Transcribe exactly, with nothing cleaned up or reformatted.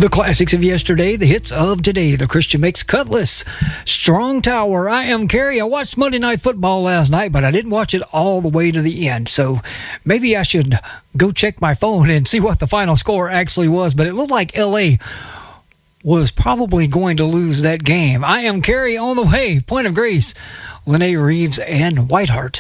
The classics of yesterday, the hits of today. The Christian Makes Cutlass, Strong Tower. I am Carrie. I watched Monday Night Football last night, but I didn't watch it all the way to the end. So maybe I should go check my phone and see what the final score actually was. But it looked like L A was probably going to lose that game. I am Carrie on the way. Point of Grace, Lene Reeves, and Whiteheart.